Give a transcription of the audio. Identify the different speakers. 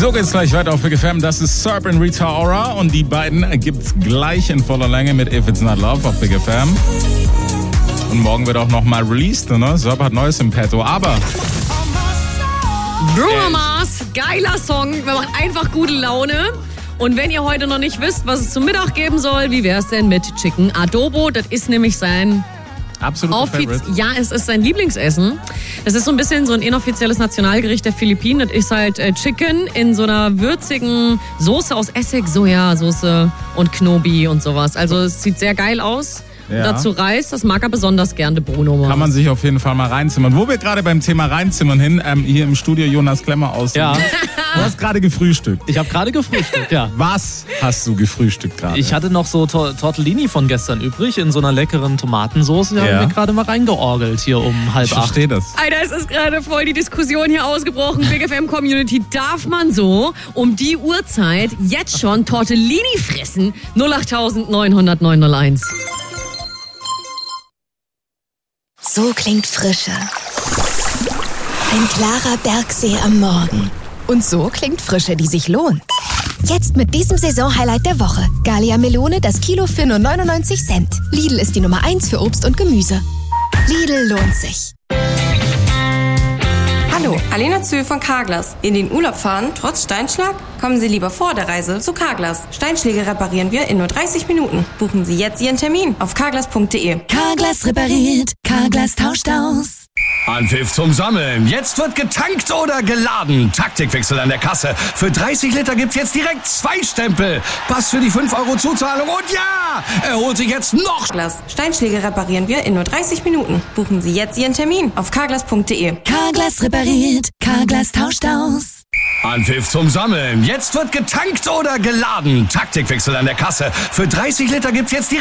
Speaker 1: So geht's gleich weiter auf Big FM. Das ist Serp und Rita Ora und die beiden gibt's gleich in voller Länge mit If It's Not Love auf Big FM. Und morgen wird auch nochmal released, ne? Serp hat Neues im Petto, aber...
Speaker 2: Bruno Mars, geiler Song, wir machen einfach gute Laune. Und wenn ihr heute noch nicht wisst, was es zum Mittag geben soll, wie wär's denn mit Chicken Adobo? Das ist nämlich sein...
Speaker 1: Absoluter Favorite.
Speaker 2: Ja, es ist sein Lieblingsessen. Das ist so ein bisschen so ein inoffizielles Nationalgericht der Philippinen. Das ist halt Chicken in so einer würzigen Soße aus Essig, Sojasauce und Knobi und sowas. Also es sieht sehr geil aus. Ja. Dazu Reis, das mag er besonders gerne, Bruno Mars.
Speaker 1: Kann man sich auf jeden Fall mal reinzimmern. Wo wir gerade beim Thema reinzimmern hier im Studio Jonas Klemmer aus.
Speaker 3: Ja.
Speaker 1: Du hast gerade gefrühstückt.
Speaker 3: Ich habe gerade gefrühstückt, ja.
Speaker 1: Was hast du gefrühstückt gerade?
Speaker 3: Ich hatte noch so Tortellini von gestern übrig in so einer leckeren Tomatensauce. Die haben wir gerade mal reingeorgelt hier um 7:30.
Speaker 1: Ich verstehe das.
Speaker 2: Alter, es ist gerade voll die Diskussion hier ausgebrochen. Big FM Community, darf man so um die Uhrzeit jetzt schon Tortellini fressen? 08900 901.
Speaker 4: So klingt Frische. Ein klarer Bergsee am Morgen. Und so klingt Frische, die sich lohnt. Jetzt mit diesem Saisonhighlight der Woche. Gallia Melone, das Kilo für nur 99 Cent. Lidl ist die Nummer 1 für Obst und Gemüse. Lidl lohnt sich.
Speaker 5: Hallo, Alena Zöhl von Carglass. In den Urlaub fahren, trotz Steinschlag? Kommen Sie lieber vor der Reise zu Carglass. Steinschläge reparieren wir in nur 30 Minuten. Buchen Sie jetzt Ihren Termin auf carglass.de.
Speaker 4: Carglass repariert, Carglass tauscht aus.
Speaker 6: Anpfiff zum Sammeln. Jetzt wird getankt oder geladen. Taktikwechsel an der Kasse. Für 30 Liter gibt's jetzt direkt 2 Stempel. Pass für die 5 € Zuzahlung und ja, er holt sich jetzt noch...
Speaker 5: Carglass. Steinschläge reparieren wir in nur 30 Minuten. Buchen Sie jetzt Ihren Termin auf carglass.de.
Speaker 4: Carglass repariert, Carglass tauscht aus.
Speaker 6: Anpfiff zum Sammeln. Jetzt wird getankt oder geladen. Taktikwechsel an der Kasse. Für 30 Liter gibt's jetzt direkt